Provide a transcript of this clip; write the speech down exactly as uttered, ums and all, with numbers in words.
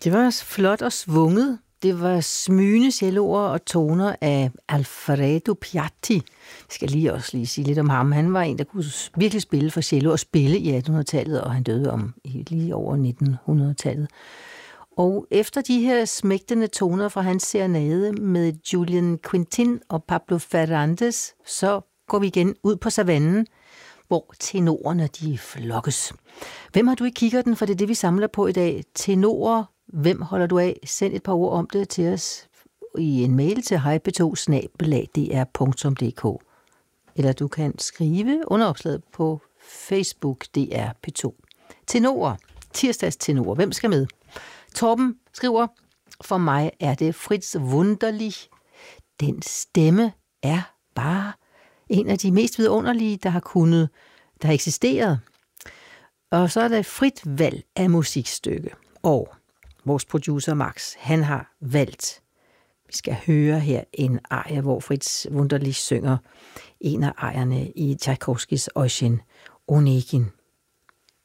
Det var flot og svunget. Det var smygende celloer og toner af Alfredo Piatti. Jeg skal lige også lige sige lidt om ham. Han var en, der kunne virkelig spille for cello og spille i attenhundredetallet, og han døde om lige over nitten hundrede-tallet. Og efter de her smægtende toner fra hans serenade med Julian Quintin og Pablo Ferrandes, så går vi igen ud på savannen, hvor tenorerne de flokkes. Hvem har du i kikkerten, for det er det, vi samler på i dag? Tenorer. Hvem holder du af? Send et par ord om det til os i en mail til hej p to snabel-a d r punktum d k. Eller du kan skrive under opslaget på Facebook D R P to. Tenorer. Tirsdags tenorer. Hvem skal med? Torben skriver, for mig er det Fritz Wunderlich. Den stemme er bare en af de mest vidunderlige, der har kunnet, der har eksisteret. Og så er der et frit valg af musikstykke. Og vores producer Max, han har valgt, vi skal høre her en arie, hvor Fritz Wunderlich synger en af arierne i Tchaikovskis Eugen Onegin.